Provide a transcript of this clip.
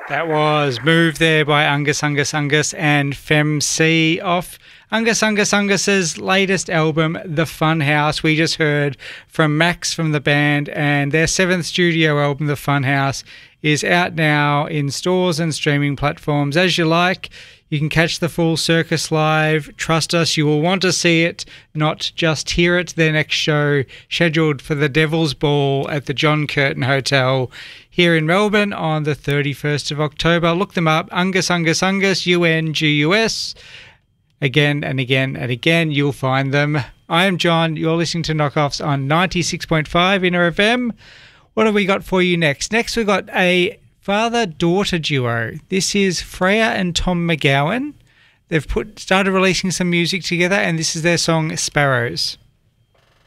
That was Move There by Angus and Fem C off Angus's latest album, The Funhouse. We just heard from Max from the band, and their seventh studio album, The Funhouse, is out now in stores and streaming platforms. As you like, you can catch the full circus live. Trust us, you will want to see it, not just hear it. Their next show scheduled for the Devil's Ball at the John Curtin Hotel here in Melbourne on the 31st of October. Look them up, Ungus, UNGUS. Again and again and again, you'll find them. I am John. You're listening to Knockoffs on 96.5 Inner FM. What have we got for you next? Next, we've got a father-daughter duo. This is Freya and Tom McGowan. They've started releasing some music together, and this is their song Sparrows.